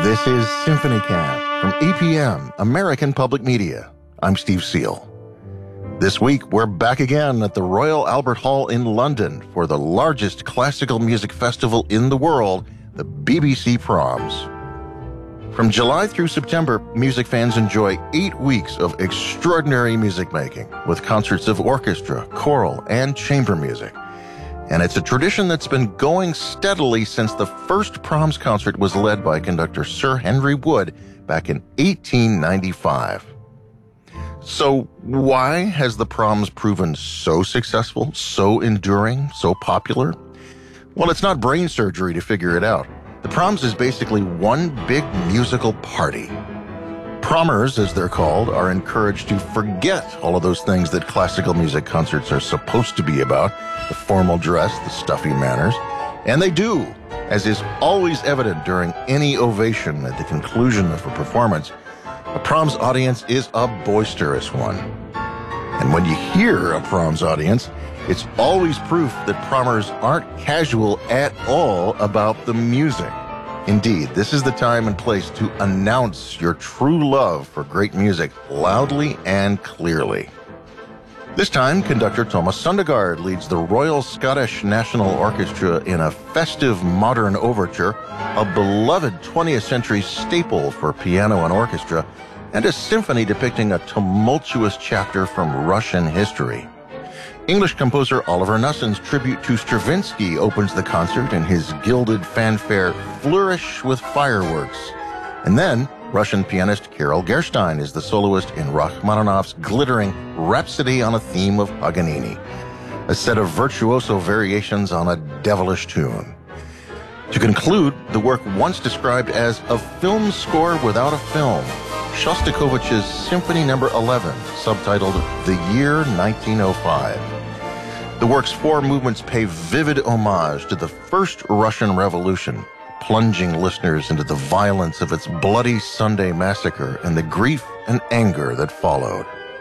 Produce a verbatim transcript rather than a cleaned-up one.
This is Symphony Cast from A P M, American Public Media. I'm Steve Seal. This week, we're back again at the Royal Albert Hall in London for the largest classical music festival in the world, the B B C Proms. From July through September, music fans enjoy eight weeks of extraordinary music making with concerts of orchestra, choral, and chamber music. And it's a tradition that's been going steadily since the first Proms concert was led by conductor Sir Henry Wood back in eighteen ninety-five. So why has the Proms proven so successful, so enduring, so popular? Well, it's not brain surgery to figure it out. The Proms is basically one big musical party. Promers, as they're called, are encouraged to forget all of those things that classical music concerts are supposed to be about, the formal dress, the stuffy manners, and they do, as is always evident during any ovation at the conclusion of a performance. A Proms audience is a boisterous one. And when you hear a Proms audience, it's always proof that Promers aren't casual at all about the music. Indeed, this is the time and place to announce your true love for great music loudly and clearly. This time, conductor Thomas Sundgaard leads the Royal Scottish National Orchestra in a festive modern overture, a beloved twentieth century staple for piano and orchestra, and a symphony depicting a tumultuous chapter from Russian history. English composer Oliver Knusson's tribute to Stravinsky opens the concert in his gilded fanfare Flourish with Fireworks. And then, Russian pianist Karel Gerstein is the soloist in Rachmaninoff's glittering Rhapsody on a Theme of Paganini, a set of virtuoso variations on a devilish tune. To conclude, the work once described as a film score without a film, Shostakovich's Symphony Number eleven, subtitled The Year nineteen oh five. The work's four movements pay vivid homage to the first Russian Revolution, plunging listeners into the violence of its bloody Sunday massacre and the grief and anger that followed.